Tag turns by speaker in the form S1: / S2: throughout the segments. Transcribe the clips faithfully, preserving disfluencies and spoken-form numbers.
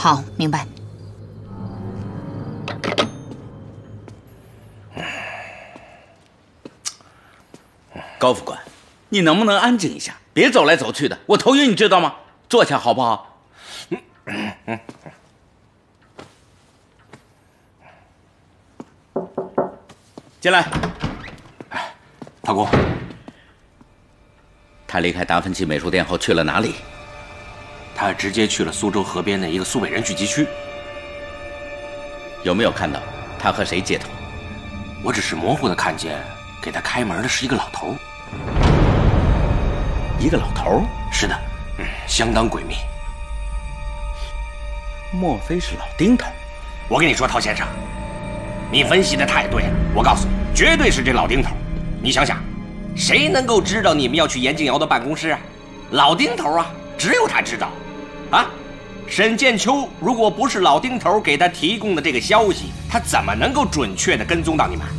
S1: 好，明白。
S2: 高副官，你能不能安静一下，别走来走去的，我头晕，你知道吗？坐下好不好？进来。
S3: 哎，陶工，
S2: 他离开达芬奇美术店后去了哪里？
S3: 他直接去了苏州河边的一个苏北人聚集区。
S2: 有没有看到他和谁接头？
S3: 我只是模糊的看见，给他开门的是一个老头。
S2: 一个老头？
S3: 是的，嗯，相当诡秘。
S2: 莫非是老丁头？
S3: 我跟你说，陶先生，你分析的太对了。我告诉你，绝对是这老丁头。你想想，谁能够知道你们要去严静瑶的办公室啊？老丁头啊，只有他知道。啊，沈剑秋如果不是老丁头给他提供的这个消息，他怎么能够准确的跟踪到你们？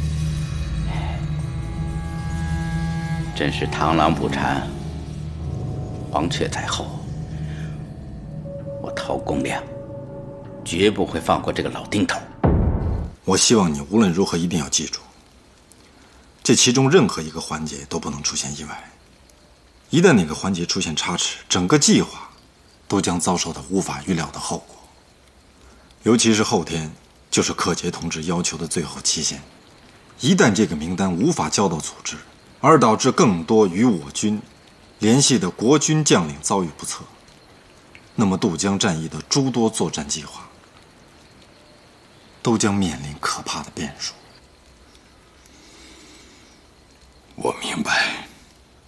S2: 真是螳螂捕蝉，黄雀在后。我陶公亮绝不会放过这个老丁头。
S4: 我希望你无论如何一定要记住，这其中任何一个环节都不能出现意外。一旦哪个环节出现差池，整个计划都将遭受到无法预料的后果。尤其是后天，就是柯洁同志要求的最后期限。一旦这个名单无法交到组织，而导致更多与我军联系的国军将领遭遇不测，那么渡江战役的诸多作战计划都将面临可怕的变数。
S5: 我明白。